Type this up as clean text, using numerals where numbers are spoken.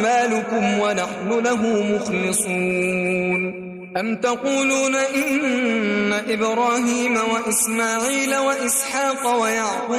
أعمالكم ونحن له مخلصون أم تقولون إن إبراهيم وإسماعيل وإسحاق ويعقوب